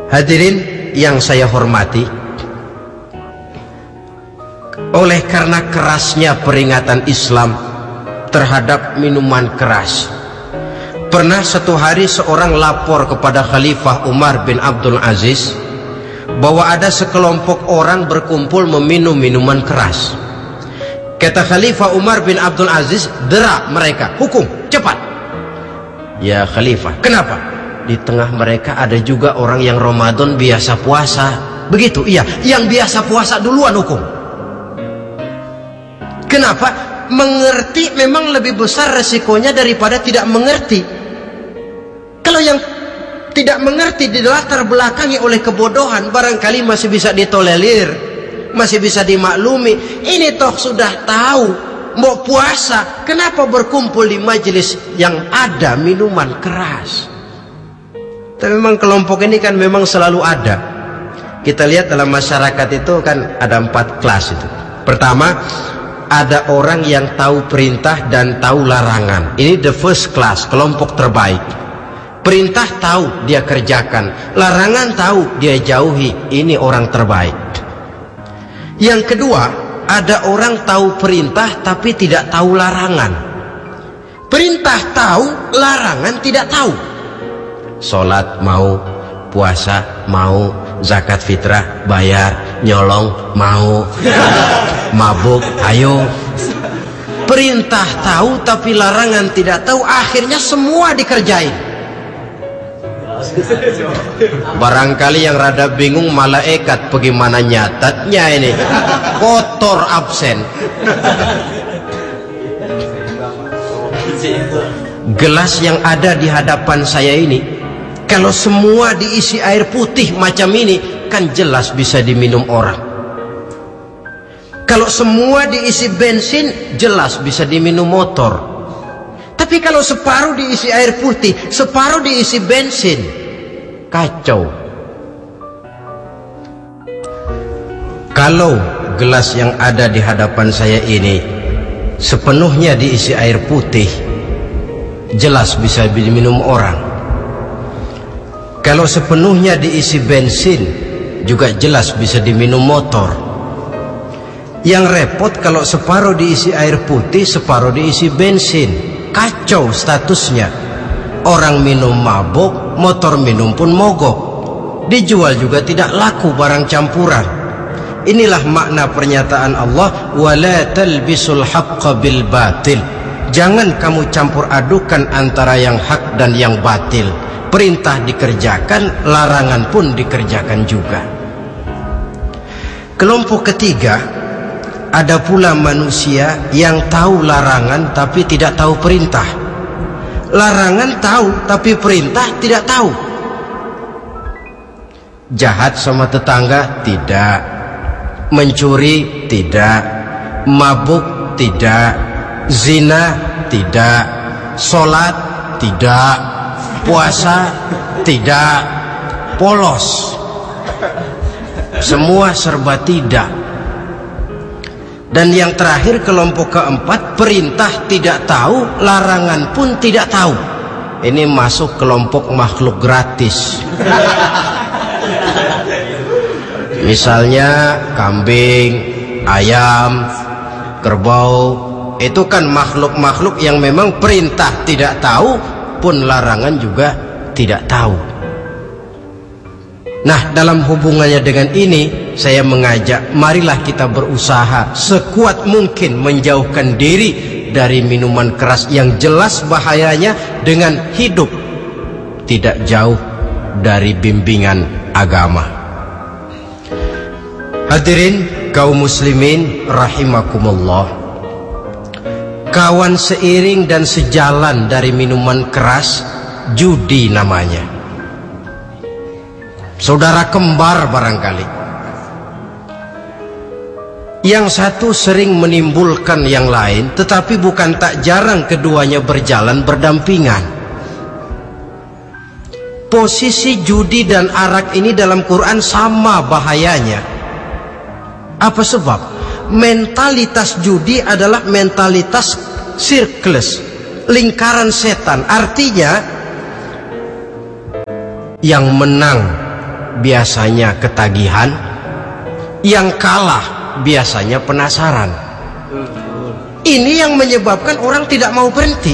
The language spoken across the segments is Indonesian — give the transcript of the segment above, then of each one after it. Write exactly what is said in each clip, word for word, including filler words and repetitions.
Hadirin yang saya hormati, oleh karena kerasnya peringatan Islam terhadap minuman keras, pernah satu hari seorang lapor kepada Khalifah Umar bin Abdul Aziz bahwa ada sekelompok orang berkumpul meminum minuman keras. Kata Khalifah Umar bin Abdul Aziz, dera mereka, hukum, cepat. Ya Khalifah, kenapa? Di tengah mereka ada juga orang yang Ramadan biasa puasa. Begitu, iya, yang biasa puasa duluan hukum. Kenapa? Mengerti memang lebih besar resikonya daripada tidak mengerti. Kalau yang tidak mengerti dilatar belakangi oleh kebodohan, barangkali masih bisa ditolerir, masih bisa dimaklumi. Ini toh sudah tahu mau puasa, kenapa berkumpul di majelis yang ada minuman keras? Tapi memang kelompok ini kan memang selalu ada. Kita lihat dalam masyarakat itu kan ada empat kelas itu. Pertama, ada orang yang tahu perintah dan tahu larangan. Ini the first class, kelompok terbaik. Perintah tahu dia kerjakan, larangan tahu dia jauhi. Ini orang terbaik. Yang kedua, ada orang tahu perintah tapi tidak tahu larangan. Perintah tahu, larangan tidak tahu. Sholat mau, puasa mau, zakat fitrah bayar, nyolong mau, mabuk ayo. Perintah tahu tapi larangan tidak tahu, akhirnya semua dikerjain. Barangkali yang rada bingung malaikat bagaimana nyatatnya ini, kotor absen. Gelas yang ada di hadapan saya ini, kalau semua diisi air putih macam ini, kan jelas bisa diminum orang. Kalau semua diisi bensin, jelas bisa diminum motor. Tapi kalau separuh diisi air putih, separuh diisi bensin, kacau. Kalau gelas yang ada di hadapan saya ini sepenuhnya diisi air putih, jelas bisa diminum orang. Kalau sepenuhnya diisi bensin, juga jelas bisa diminum motor. Yang repot kalau separuh diisi air putih, separuh diisi bensin, kacau statusnya. Orang minum mabuk, motor minum pun mogok. Dijual juga tidak laku barang campuran. Inilah makna pernyataan Allah, wala talbisul haqqa bil batil. Jangan kamu campur adukan antara yang hak dan yang batil. Perintah dikerjakan, larangan pun dikerjakan juga. Kelompok ketiga, ada pula manusia yang tahu larangan tapi tidak tahu perintah. Larangan tahu tapi perintah tidak tahu. Jahat sama tetangga tidak, mencuri tidak, mabuk tidak, zina tidak, sholat tidak, puasa tidak, polos, semua serba tidak. Dan yang terakhir, kelompok keempat, perintah tidak tahu, larangan pun tidak tahu. Ini masuk kelompok makhluk gratis. Misalnya kambing, ayam, kerbau, itu kan makhluk-makhluk yang memang perintah tidak tahu pun larangan juga tidak tahu. Nah, dalam hubungannya dengan ini, saya mengajak, marilah kita berusaha sekuat mungkin menjauhkan diri dari minuman keras yang jelas bahayanya dengan hidup tidak jauh dari bimbingan agama. Hadirin kaum muslimin rahimakumullah, kawan seiring dan sejalan dari minuman keras, judi namanya. Saudara kembar barangkali. Yang satu sering menimbulkan yang lain, tetapi bukan tak jarang keduanya berjalan berdampingan. Posisi judi dan arak ini dalam Quran sama bahayanya. Apa sebab? Mentalitas judi adalah mentalitas sirkelus, lingkaran setan. Artinya yang menang biasanya ketagihan, yang kalah biasanya penasaran. Ini yang menyebabkan orang tidak mau berhenti.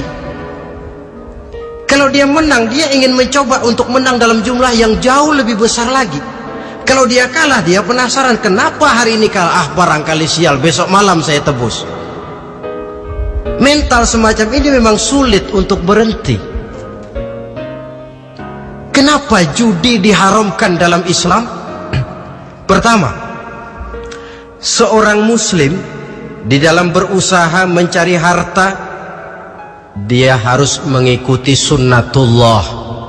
Kalau dia menang, dia ingin mencoba untuk menang dalam jumlah yang jauh lebih besar lagi. Kalau dia kalah, dia penasaran, kenapa hari ini kalah? Ah, barangkali sial, besok malam saya tebus. Mental semacam ini memang sulit untuk berhenti. Kenapa judi diharamkan dalam Islam? Pertama, seorang muslim di dalam berusaha mencari harta, dia harus mengikuti sunnatullah.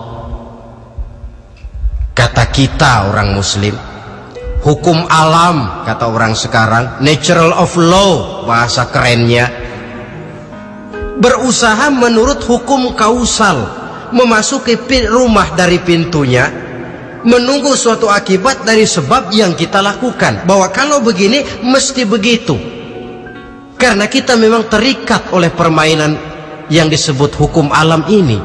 Kata kita orang muslim, hukum alam kata orang sekarang, natural of law bahasa kerennya. Berusaha menurut hukum kausal, memasuki rumah dari pintunya, menunggu suatu akibat dari sebab yang kita lakukan, bahwa kalau begini mesti begitu. Karena kita memang terikat oleh permainan yang disebut hukum alam ini.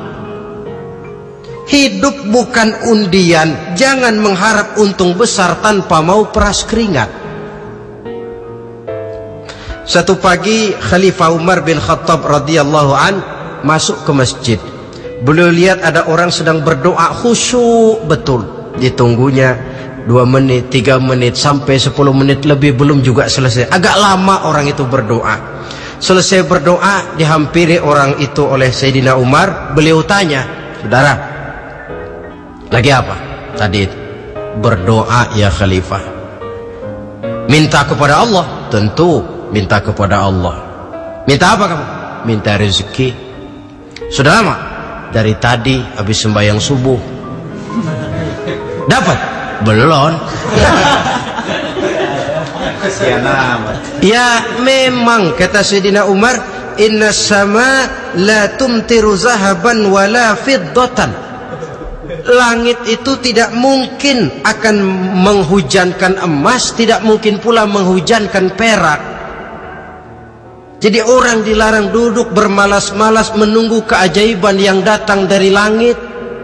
Hidup bukan undian, jangan mengharap untung besar tanpa mau peras keringat. Satu pagi Khalifah Umar bin Khattab radhiyallahu an masuk ke masjid. Beliau lihat ada orang sedang berdoa khusyuk betul. Ditunggunya dua menit, tiga menit, sampai sepuluh menit lebih belum juga selesai. Agak lama orang itu berdoa. Selesai berdoa, dihampiri orang itu oleh Sayyidina Umar. Beliau tanya, saudara, lagi apa? Tadi berdoa ya Khalifah. Minta kepada Allah? Tentu minta kepada Allah. Minta apa kamu? Minta rezeki. Sudah lama? Dari tadi habis sembahyang subuh. Dapat? Belum. Ya memang kata Sayyidina Umar, inna sama la tumtiru zahaban wala fiddatan. Langit itu tidak mungkin akan menghujankan emas, tidak mungkin pula menghujankan perak. Jadi orang dilarang duduk bermalas-malas menunggu keajaiban yang datang dari langit.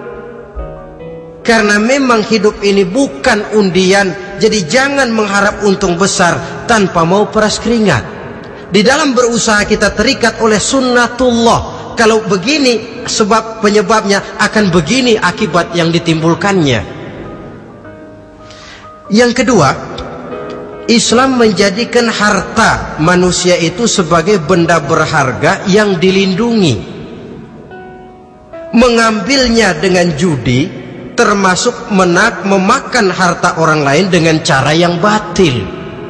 Karena memang hidup ini bukan undian. Jadi jangan mengharap untung besar tanpa mau peras keringat. Di dalam berusaha kita terikat oleh sunnatullah. Kalau begini sebab penyebabnya, akan begini akibat yang ditimbulkannya. Yang kedua, Islam menjadikan harta manusia itu sebagai benda berharga yang dilindungi. Mengambilnya dengan judi termasuk menak memakan harta orang lain dengan cara yang batil.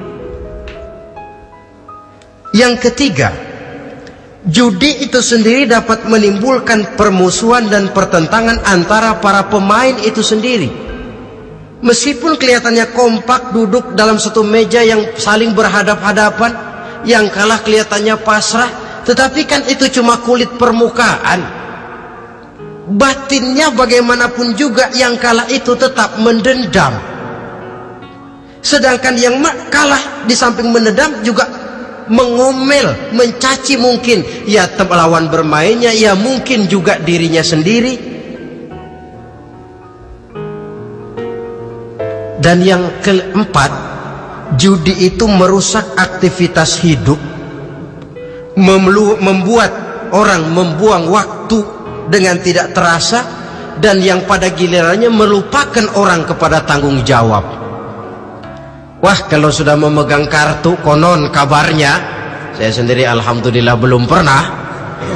Yang ketiga, judi itu sendiri dapat menimbulkan permusuhan dan pertentangan antara para pemain itu sendiri. Meskipun kelihatannya kompak duduk dalam satu meja yang saling berhadap-hadapan, yang kalah kelihatannya pasrah, tetapi kan itu cuma kulit permukaan. Batinnya bagaimanapun juga yang kalah itu tetap mendendam. Sedangkan yang kalah di samping mendendam juga mengomel, mencaci mungkin ya lawan bermainnya, ya mungkin juga dirinya sendiri. Dan yang keempat, judi itu merusak aktivitas hidup, membuat orang membuang waktu dengan tidak terasa, dan yang pada gilirannya melupakan orang kepada tanggung jawab. Wah, kalau sudah memegang kartu, konon kabarnya, saya sendiri alhamdulillah belum pernah,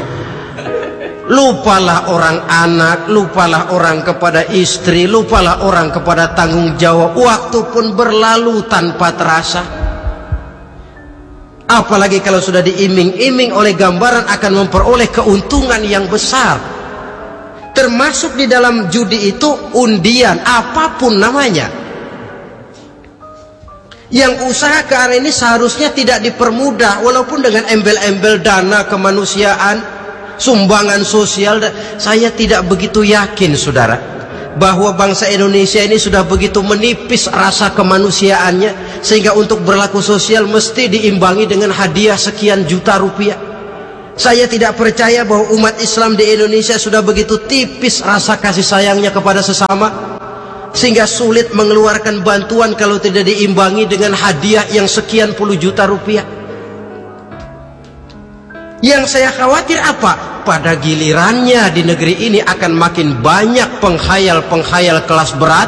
lupalah orang anak, lupalah orang kepada istri, lupalah orang kepada tanggung jawab. Waktu pun berlalu tanpa terasa. Apalagi kalau sudah diiming-iming oleh gambaran akan memperoleh keuntungan yang besar. Termasuk di dalam judi itu undian, apapun namanya. Yang usaha ke arah ini seharusnya tidak dipermudah, walaupun dengan embel-embel dana kemanusiaan, sumbangan sosial. Saya tidak begitu yakin, saudara, bahwa bangsa Indonesia ini sudah begitu menipis rasa kemanusiaannya sehingga untuk berlaku sosial mesti diimbangi dengan hadiah sekian juta rupiah. Saya tidak percaya bahwa umat Islam di Indonesia sudah begitu tipis rasa kasih sayangnya kepada sesama. sehingga sulit mengeluarkan bantuan kalau tidak diimbangi dengan hadiah yang sekian puluh juta rupiah. Yang saya khawatir apa? Pada gilirannya di negeri ini akan makin banyak penghayal-penghayal kelas berat,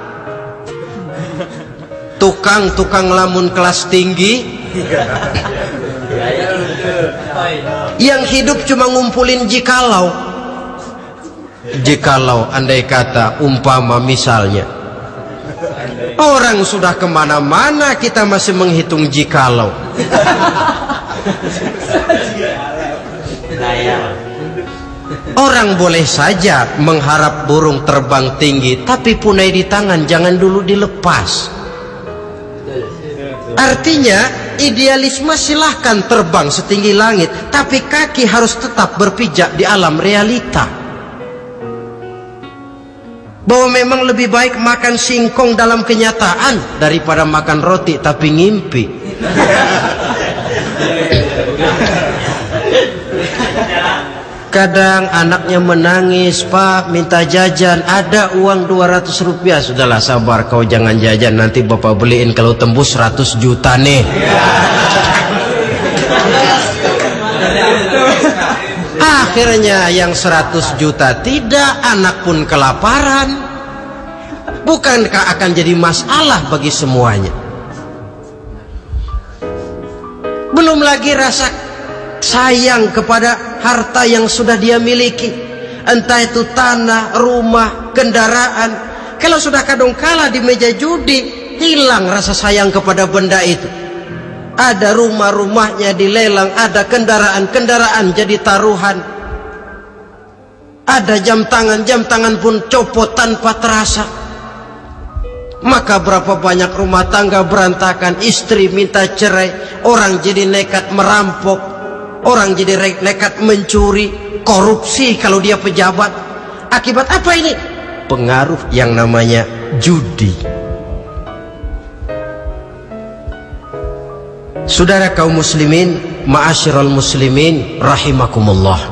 tukang-tukang lamun kelas tinggi, yang hidup cuma ngumpulin jikalau. Jikalau andai kata umpama misalnya orang sudah kemana-mana, kita masih menghitung jikalau. Orang boleh saja mengharap burung terbang tinggi, tapi punai di tangan jangan dulu dilepas. Artinya idealisme silahkan terbang setinggi langit, tapi kaki harus tetap berpijak di alam realita. Bahwa memang lebih baik makan singkong dalam kenyataan daripada makan roti tapi ngimpi. Kadang anaknya menangis, "Pak, minta jajan, ada uang dua ratus rupiah." Sudahlah, sabar, kau jangan jajan, nanti bapak beliin kalau tembus seratus juta nih. Akhirnya yang seratus juta tidak, anak pun kelaparan. Bukankah akan jadi masalah bagi semuanya? Belum lagi rasa sayang kepada harta yang sudah dia miliki, entah itu tanah, rumah, kendaraan. Kalau sudah kadungkala di meja judi, hilang rasa sayang kepada benda itu. Ada rumah-rumahnya dilelang, ada kendaraan-kendaraan jadi taruhan, ada jam tangan, jam tangan pun copot tanpa terasa. Maka berapa banyak rumah tangga berantakan, istri minta cerai, orang jadi nekat merampok, orang jadi nekat mencuri, korupsi kalau dia pejabat. Akibat apa ini? Pengaruh yang namanya judi. Saudara kaum muslimin, ma'asyiral muslimin rahimakumullah.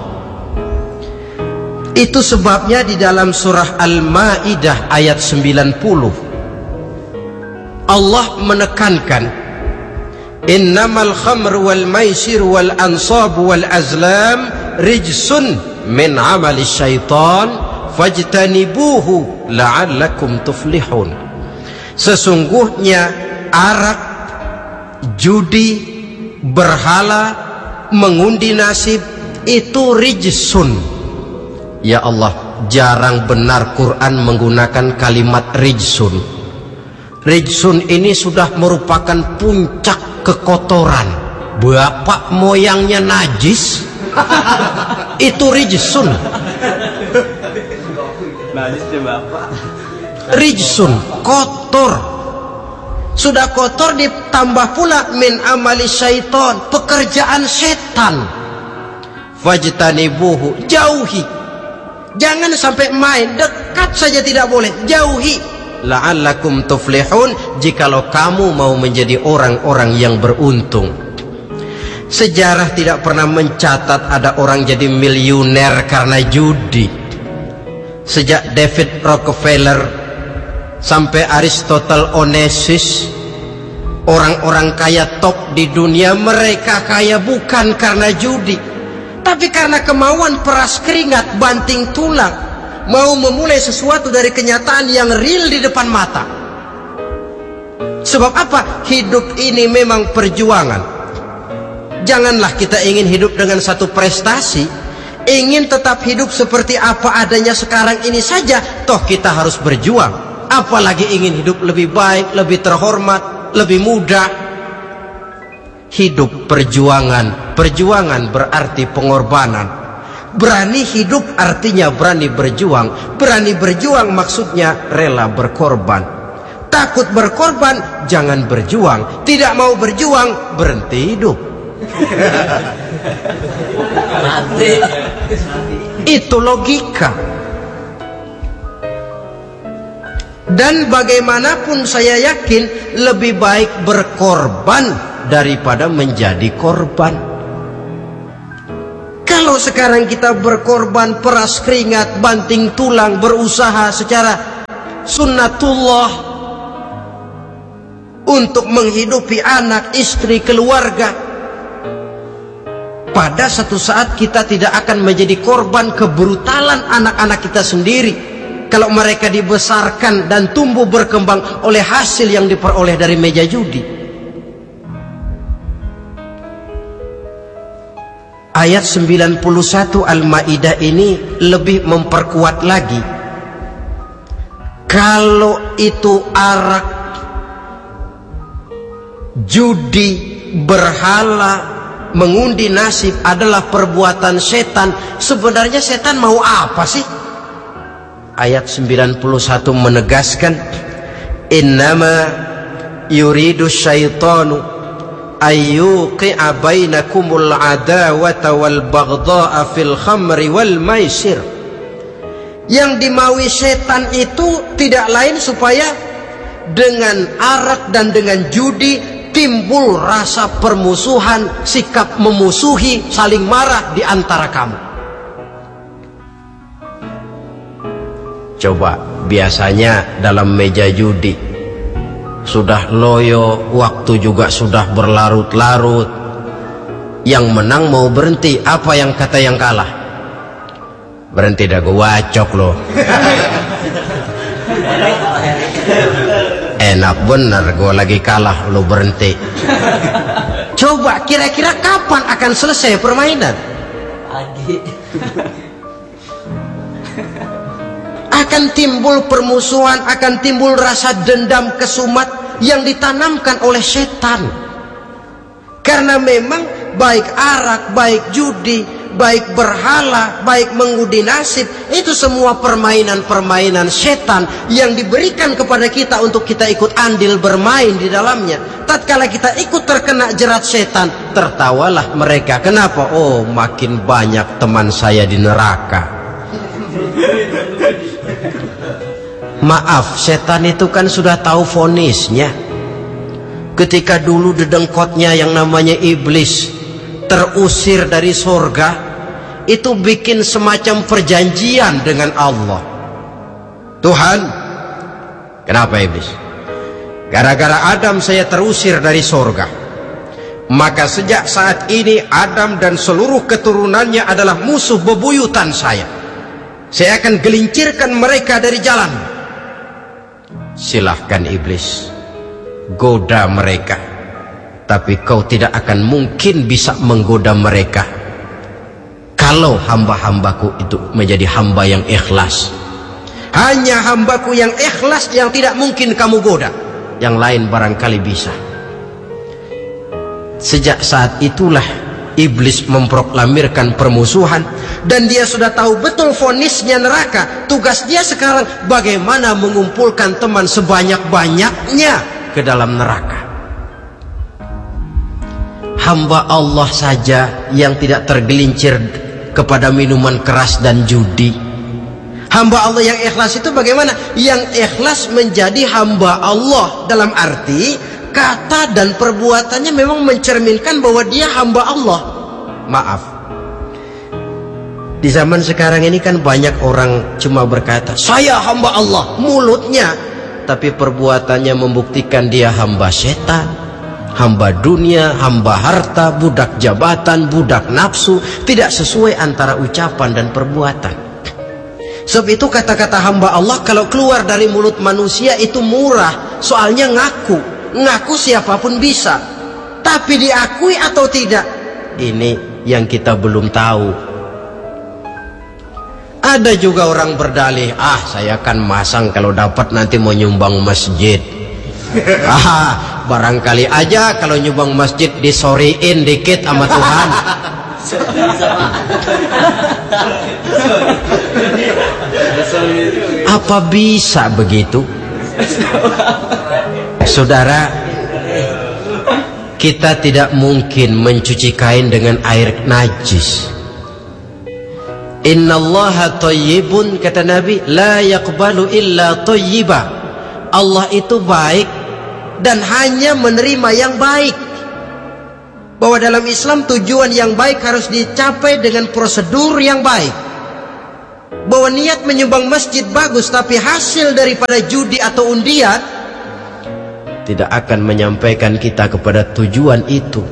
Itu sebabnya di dalam surah Al-Maidah ayat sembilan puluh Allah menekankan, innamal khamru wal maisir wal ansab wal azlam rijsun min amali syaitan fajtanibuhu la'allakum tuflihun. Sesungguhnya arak, judi, berhala, mengundi nasib itu rijsun. Ya Allah, jarang benar Quran menggunakan kalimat rijsun. Rijsun ini sudah merupakan puncak kekotoran. Bapak moyangnya najis, itu rijsun. Rijsun, kotor. Sudah kotor ditambah pula min amali syaitan, pekerjaan setan. Fajtanibuhu, jauhi. Jangan sampai main, dekat saja tidak boleh, jauhi. La'allakum tuflihun, jikalau kamu mau menjadi orang-orang yang beruntung. Sejarah tidak pernah mencatat ada orang jadi miliuner karena judi. Sejak David Rockefeller sampai Aristotle Onassis, orang-orang kaya top di dunia, mereka kaya bukan karena judi, tapi karena kemauan peras keringat, banting tulang, mau memulai sesuatu dari kenyataan yang real di depan mata. Sebab apa? Hidup ini memang perjuangan. Janganlah kita ingin hidup dengan satu prestasi, ingin tetap hidup seperti apa adanya sekarang ini saja, toh kita harus berjuang. Apalagi ingin hidup lebih baik, lebih terhormat, lebih mudah. Hidup perjuangan. Perjuangan berarti pengorbanan. Berani hidup artinya berani berjuang. Berani berjuang maksudnya rela berkorban. Takut berkorban, jangan berjuang. Tidak mau berjuang, berhenti hidup. Itu logika. Dan bagaimanapun saya yakin lebih baik berkorban daripada menjadi korban. Kalau sekarang kita berkorban, peras keringat, banting tulang, berusaha secara sunnatullah untuk menghidupi anak, istri, keluarga. Pada satu saat kita tidak akan menjadi korban kebrutalan anak-anak kita sendiri kalau mereka dibesarkan dan tumbuh berkembang oleh hasil yang diperoleh dari meja judi. Ayat sembilan puluh satu Al-Maidah ini lebih memperkuat lagi. Kalau itu arak, judi, berhala, mengundi nasib adalah perbuatan setan, sebenarnya setan mau apa sih? Ayat sembilan puluh satu menegaskan, innama yuridu syaitanu ayyuqi'a bainakumul adawata wal baghdha'a fil khamri wal maisir. Yang dimaui setan itu tidak lain supaya dengan arak dan dengan judi timbul rasa permusuhan, sikap memusuhi, saling marah di antara kamu. Coba, biasanya dalam meja judi sudah loyo, waktu juga sudah berlarut-larut. Yang menang mau berhenti, apa yang kata yang kalah? Berhenti dah, gue wacok loh. Enak bener, gue lagi kalah, lo berhenti. Coba kira-kira kapan akan selesai permainan? Akan timbul permusuhan, akan timbul rasa dendam, kesumat yang ditanamkan oleh setan. Karena memang baik arak, baik judi, baik berhala, baik mengundi nasib, itu semua permainan-permainan setan yang diberikan kepada kita untuk kita ikut andil bermain di dalamnya. Tatkala kita ikut terkena jerat setan, tertawalah mereka. Kenapa? Oh, makin banyak teman saya di neraka. Maaf, setan itu kan sudah tahu vonisnya. Ketika dulu dedengkotnya yang namanya iblis terusir dari surga, itu bikin semacam perjanjian dengan Allah. Tuhan, kenapa iblis? Gara-gara Adam saya terusir dari surga. Maka sejak saat ini Adam dan seluruh keturunannya adalah musuh bebuyutan saya. Saya akan gelincirkan mereka dari jalan. Silahkan iblis, goda mereka, tapi kau tidak akan mungkin bisa menggoda mereka kalau hamba-hambaku itu menjadi hamba yang ikhlas. Hanya hambaku yang ikhlas yang tidak mungkin kamu goda, yang lain barangkali bisa. Sejak saat itulah iblis memproklamirkan permusuhan, dan dia sudah tahu betul vonisnya neraka. Tugas dia sekarang bagaimana mengumpulkan teman sebanyak-banyaknya ke dalam neraka. Hamba Allah saja yang tidak tergelincir kepada minuman keras dan judi. Hamba Allah yang ikhlas itu bagaimana? Yang ikhlas menjadi hamba Allah dalam arti kata dan perbuatannya memang mencerminkan bahwa dia hamba Allah. Maaf, di zaman sekarang ini kan banyak orang cuma berkata saya hamba Allah mulutnya, tapi perbuatannya membuktikan dia hamba setan, hamba dunia, hamba harta, budak jabatan, budak nafsu. Tidak sesuai antara ucapan dan perbuatan. Sebab itu kata-kata hamba Allah kalau keluar dari mulut manusia itu murah, soalnya ngaku. Ngaku siapapun bisa, tapi diakui atau tidak, ini yang kita belum tahu. Ada juga orang berdalih, ah saya kan masang kalau dapat nanti mau nyumbang masjid. Ah, barangkali aja kalau nyumbang masjid disoriin dikit sama Tuhan. Apa bisa begitu? Saudara, kita tidak mungkin mencuci kain dengan air najis. Innallaha thayyibun, kata Nabi, la yaqbalu illa thayyiba. Allah itu baik dan hanya menerima yang baik. Bahwa dalam Islam tujuan yang baik harus dicapai dengan prosedur yang baik. bahwa niat menyumbang masjid bagus, tapi hasil daripada judi atau undian tidak akan menyampaikan kita kepada tujuan itu.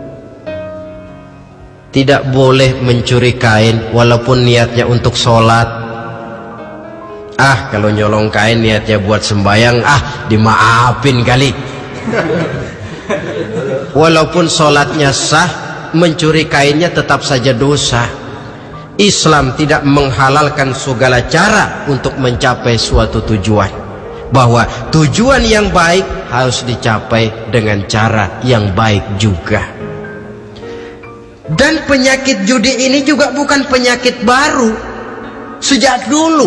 Tidak boleh mencuri kain walaupun niatnya untuk sholat. Ah, kalau nyolong kain niatnya buat sembayang, ah dimaafin kali. Walaupun sholatnya sah, mencuri kainnya tetap saja dosa. Islam tidak menghalalkan segala cara untuk mencapai suatu tujuan, bahwa tujuan yang baik harus dicapai dengan cara yang baik juga. Dan penyakit judi ini juga bukan penyakit baru. Sejak dulu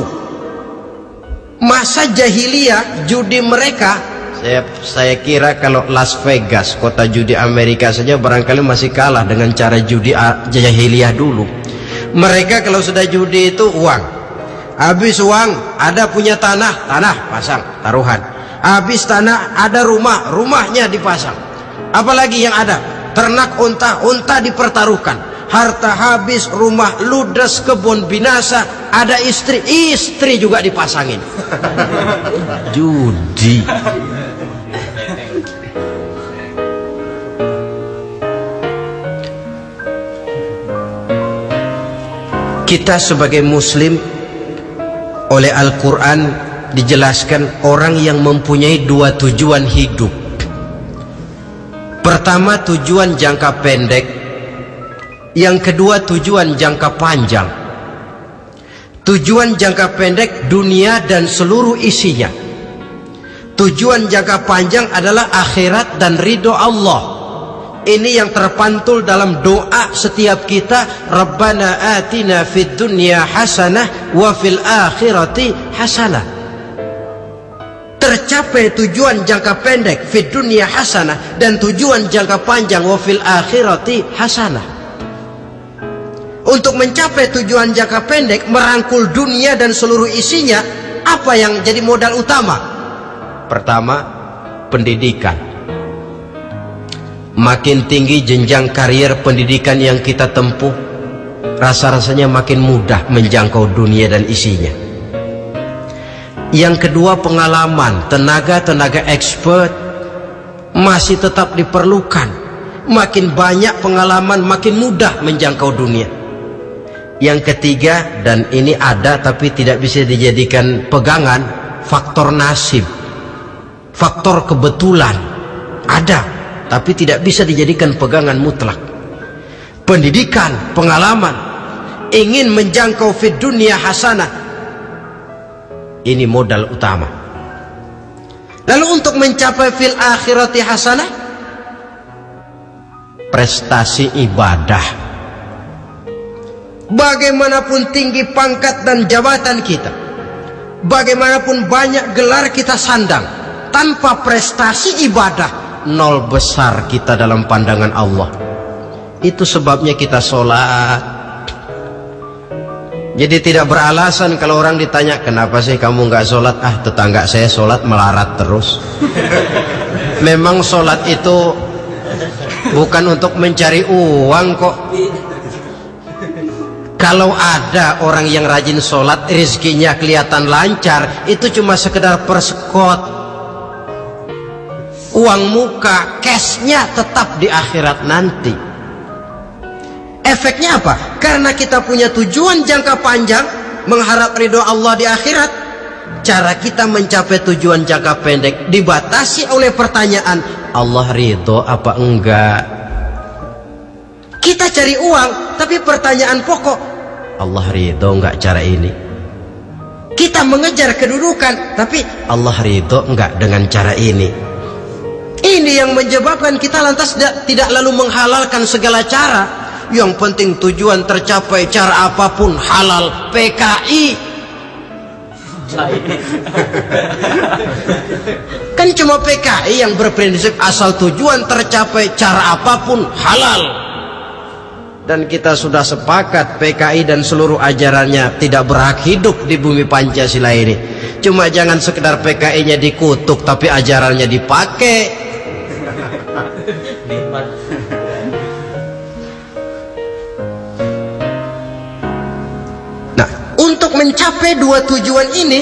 masa jahiliyah, judi mereka, saya, saya kira kalau Las Vegas, kota judi Amerika saja barangkali masih kalah dengan cara judi jahiliyah dulu. Mereka kalau sudah judi itu uang, habis uang ada punya tanah, tanah pasang taruhan, habis tanah ada rumah, rumahnya dipasang. Apalagi yang ada? Ternak unta, unta dipertaruhkan. Harta habis, rumah ludes, kebun binasa, ada istri, istri juga dipasangin. Judi. Kita sebagai muslim, oleh Al-Quran dijelaskan orang yang mempunyai dua tujuan hidup. Pertama, tujuan jangka pendek. Yang kedua, tujuan jangka panjang. Tujuan jangka pendek dunia dan seluruh isinya. Tujuan jangka panjang adalah akhirat dan ridho Allah. Ini yang terpantul dalam doa setiap kita. Rabbana atina fid dunya hasanah wa fil akhirati hasanah. Tercapai tujuan jangka pendek fid dunya hasanah, dan tujuan jangka panjang wa fil akhirati hasanah. Untuk mencapai tujuan jangka pendek, merangkul dunia dan seluruh isinya, apa yang jadi modal utama? Pertama, pendidikan. Makin tinggi jenjang karier pendidikan yang kita tempuh, rasa-rasanya makin mudah menjangkau dunia dan isinya. Yang kedua, pengalaman. Tenaga-tenaga expert masih tetap diperlukan. Makin banyak pengalaman, makin mudah menjangkau dunia. Yang ketiga, dan ini ada tapi tidak bisa dijadikan pegangan, faktor nasib, faktor kebetulan. Ada tapi tidak bisa dijadikan pegangan mutlak. Pendidikan, pengalaman, ingin menjangkau fid dunya hasanah, ini modal utama. Lalu untuk mencapai fil akhirati hasanah, prestasi ibadah. Bagaimanapun tinggi pangkat dan jabatan kita, bagaimanapun banyak gelar kita sandang, tanpa prestasi ibadah, nol besar kita dalam pandangan Allah. Itu sebabnya kita sholat. Jadi tidak beralasan kalau orang ditanya, kenapa sih kamu nggak sholat? Ah, tetangga saya sholat melarat terus. Memang sholat itu bukan untuk mencari uang kok. Kalau ada orang yang rajin sholat, rezekinya kelihatan lancar, itu cuma sekedar persekot. Uang muka, cashnya tetap di akhirat nanti. Efeknya apa? Karena kita punya tujuan jangka panjang, mengharap ridho Allah di akhirat, cara kita mencapai tujuan jangka pendek dibatasi oleh pertanyaan, Allah ridho apa enggak? Kita cari uang, tapi pertanyaan pokok, Allah ridho enggak cara ini? Kita mengejar kedudukan, tapi Allah ridho enggak dengan cara ini? Ini yang menyebabkan kita lantas tidak, tidak lalu menghalalkan segala cara. Yang penting tujuan tercapai, cara apapun halal. P K I kan cuma P K I yang berprinsip asal tujuan tercapai, cara apapun halal. Dan kita sudah sepakat P K I dan seluruh ajarannya tidak berhak hidup di bumi Pancasila ini. Cuma jangan sekedar P K I-nya dikutuk tapi ajarannya dipakai. Nah, untuk mencapai dua tujuan ini,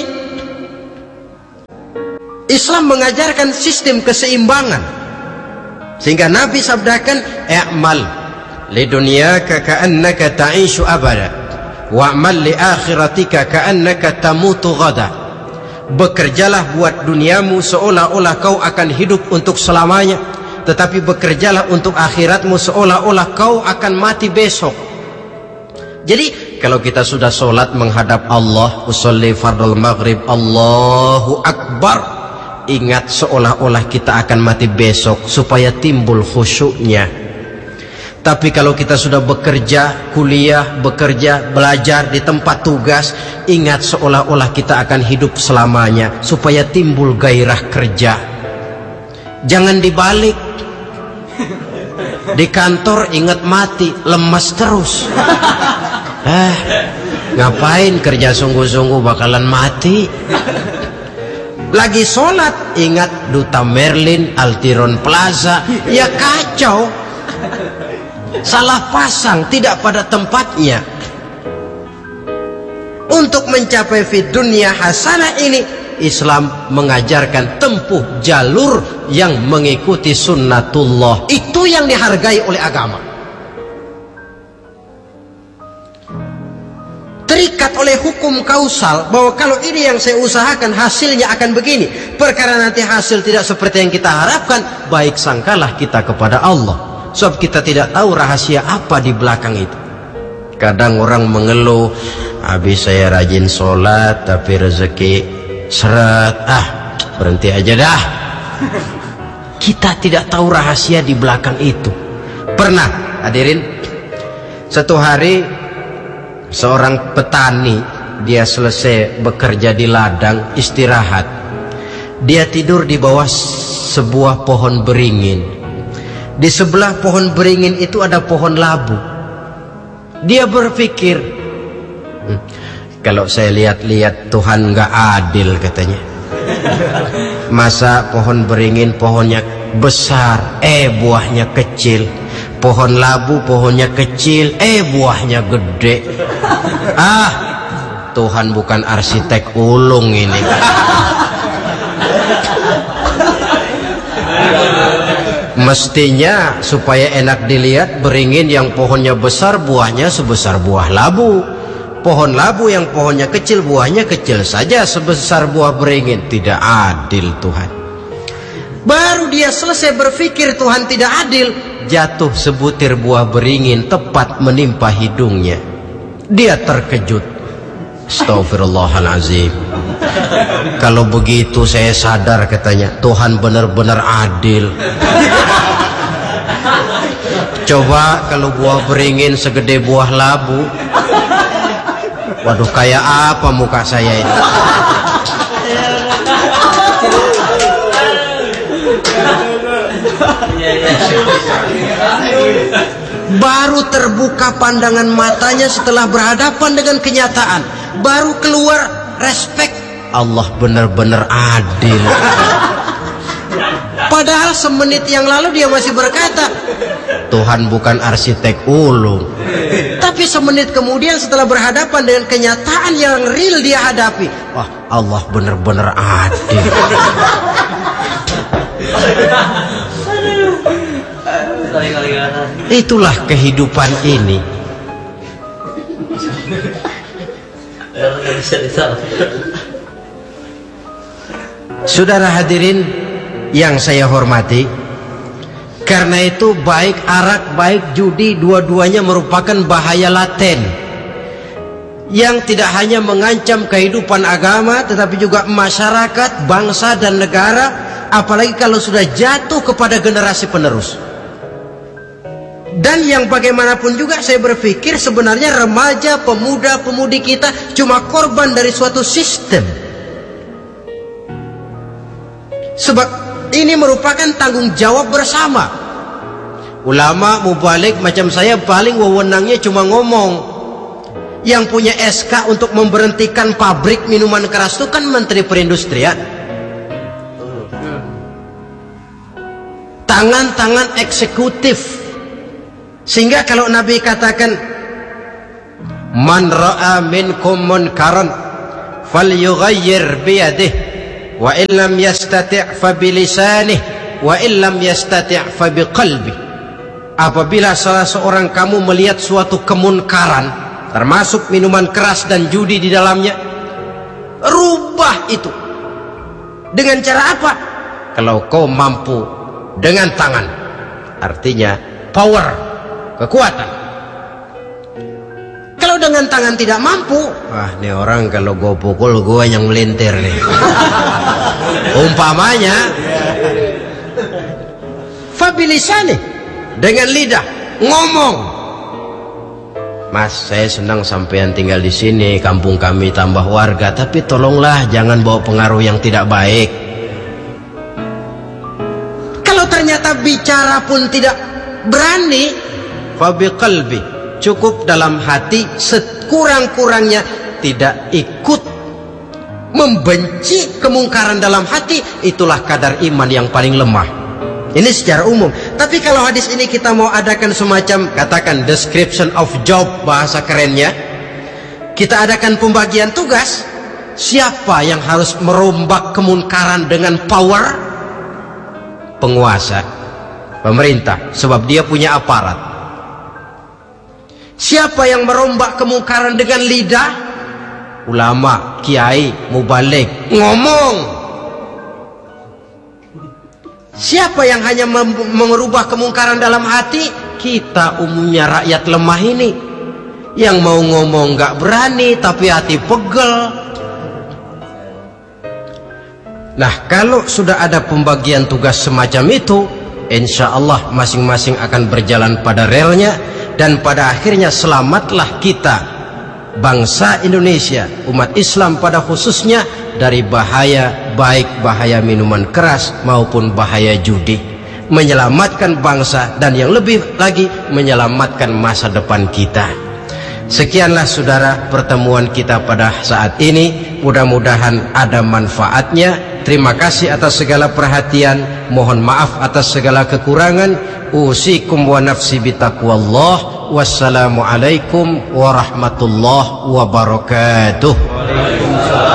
Islam mengajarkan sistem keseimbangan, sehingga Nabi sabdakan, "I'mal lidunyaka ka'annaka ta'ishu abada, wa'mal li akhiratika ka'annaka tamutu ghada." Bekerjalah buat duniamu seolah-olah kau akan hidup untuk selamanya, tetapi bekerjalah untuk akhiratmu seolah-olah kau akan mati besok. Jadi kalau kita sudah sholat menghadap Allah, usolli fardul maghrib, Allahu Akbar, ingat seolah-olah kita akan mati besok supaya timbul khusyuknya. Tapi kalau kita sudah bekerja, kuliah, bekerja, belajar di tempat tugas, ingat seolah-olah kita akan hidup selamanya supaya timbul gairah kerja. Jangan dibalik. Di kantor ingat mati, lemas terus. Eh, ngapain kerja sungguh-sungguh bakalan mati. Lagi sholat ingat Duta Merlin, Altiron Plaza, ya kacau. Salah pasang, tidak pada tempatnya. Untuk mencapai fid dunya hasanah ini, Islam mengajarkan tempuh jalur yang mengikuti sunnatullah. Itu yang dihargai oleh agama. Terikat oleh hukum kausal, bahwa kalau ini yang saya usahakan hasilnya akan begini. Perkara nanti hasil tidak seperti yang kita harapkan, baik sangkalah kita kepada Allah. Sebab kita tidak tahu rahasia apa di belakang itu. Kadang orang mengeluh, habis saya rajin sholat tapi rezeki seret, ah berhenti aja dah. Kita tidak tahu rahasia di belakang itu. Pernah hadirin, satu hari seorang petani, dia selesai bekerja di ladang, istirahat. Dia tidur di bawah sebuah pohon beringin. Di sebelah pohon beringin itu ada pohon labu. Dia berpikir, hm, kalau saya lihat-lihat Tuhan nggak adil katanya. Masa pohon beringin pohonnya besar, eh buahnya kecil. Pohon labu pohonnya kecil, eh buahnya gede. Ah, Tuhan bukan arsitek ulung ini. Mestinya supaya enak dilihat, beringin yang pohonnya besar buahnya sebesar buah labu. Pohon labu yang pohonnya kecil buahnya kecil saja sebesar buah beringin. Tidak adil Tuhan. Baru dia selesai berpikir Tuhan tidak adil, jatuh sebutir buah beringin tepat menimpa hidungnya. Dia terkejut. Astagfirullahalazim. Kalau begitu saya sadar katanya, Tuhan benar-benar adil. Coba kalau buah beringin segede buah labu, waduh kayak apa muka saya ini. Baru terbuka pandangan matanya setelah berhadapan dengan kenyataan. Baru keluar respek. Allah benar-benar adil. Padahal semenit yang lalu dia masih berkata, Tuhan bukan arsitek ulung. Tapi semenit kemudian setelah berhadapan dengan kenyataan yang real dia hadapi, wah Allah benar-benar adil. Itulah kehidupan ini. Saudara hadirin yang saya hormati, karena itu baik arak baik judi dua-duanya merupakan bahaya laten yang tidak hanya mengancam kehidupan agama tetapi juga masyarakat, bangsa dan negara, apalagi kalau sudah jatuh kepada generasi penerus. Dan yang bagaimanapun juga saya berpikir sebenarnya remaja, pemuda, pemudi kita cuma korban dari suatu sistem. Sebab ini merupakan tanggung jawab bersama. Ulama mubalik macam saya paling wewenangnya cuma ngomong. Yang punya S K untuk memberhentikan pabrik minuman keras itu kan Menteri Perindustrian. Tangan-tangan eksekutif. Sehingga kalau Nabi katakan man ra'a minkum munkaran falyughayyir biyadihi wa illam yastati' fa bilisanihi wa illam yastati' fa biqalbi. Apabila salah seorang kamu melihat suatu kemunkaran, termasuk minuman keras dan judi di dalamnya, rubah itu. Dengan cara apa? Kalau kau mampu dengan tangan, artinya power, kekuatan. Kalau dengan tangan tidak mampu, wah ini orang kalau gue pukul gue yang melintir nih. Umpamanya fabilisani, dengan lidah ngomong. Mas, saya senang sampean tinggal di sini, kampung kami tambah warga, tapi tolonglah jangan bawa pengaruh yang tidak baik. Kalau ternyata bicara pun tidak berani, fabiqalbi, cukup dalam hati, sekurang-kurangnya tidak ikut membenci kemungkaran dalam hati, itulah kadar iman yang paling lemah. Ini secara umum. Tapi kalau hadis ini kita mau adakan semacam, katakan description of job, bahasa kerennya, kita adakan pembagian tugas. Siapa yang harus merombak kemungkaran dengan power? Penguasa, pemerintah, sebab dia punya aparat. Siapa yang merombak kemungkaran dengan lidah? Ulama, kiai, mubalik, ngomong. Siapa yang hanya merubah kemungkaran dalam hati? Kita umumnya rakyat lemah ini, yang mau ngomong gak berani tapi hati pegel. Nah, kalau sudah ada pembagian tugas semacam itu, insya Allah masing-masing akan berjalan pada relnya, dan pada akhirnya selamatlah kita, bangsa Indonesia, umat Islam pada khususnya, dari bahaya, baik bahaya minuman keras maupun bahaya judi. Menyelamatkan bangsa, dan yang lebih lagi menyelamatkan masa depan kita. Sekianlah saudara pertemuan kita pada saat ini, mudah-mudahan ada manfaatnya. Terima kasih atas segala perhatian, mohon maaf atas segala kekurangan. Usikum wa nafsi bitaqwallah. Wassalamualaikum warahmatullahi wabarakatuh.